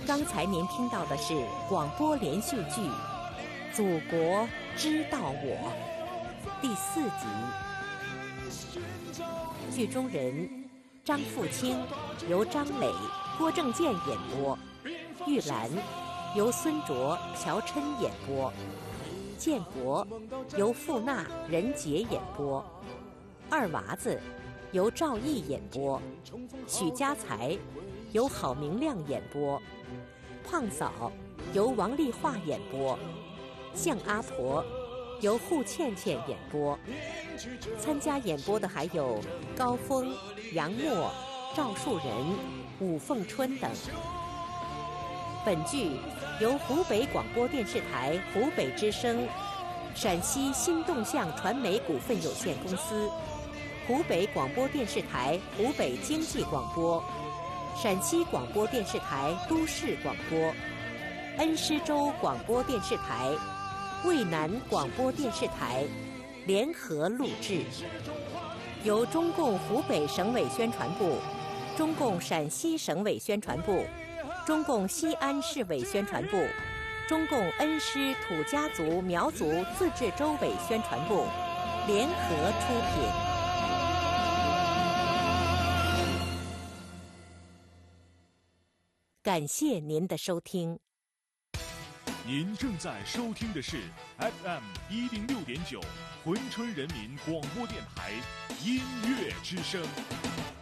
刚才您听到的是广播连续剧《祖国知道我》第4集。剧中人张富清由张磊、郭正健演播，玉兰由孙卓、乔琛演播，建国由傅娜、任杰演播，二娃子由赵毅演播，许家才由郝明亮演播，胖嫂由王丽华演播，向阿婆由户倩倩演播。参加演播的还有高峰、杨默、赵树人、武凤春等。本剧由湖北广播电视台湖北之声、陕西新动向传媒股份有限公司、湖北广播电视台湖北经济广播、陕西广播电视台都市广播、恩施州广播电视台、渭南广播电视台联合录制，由中共湖北省委宣传部、中共陕西省委宣传部、中共西安市委宣传部、中共恩施土家族苗族自治州委宣传部联合出品。感谢您的收听。 您正在收听的是 FM106.9 珲春人民广播电台音乐之声。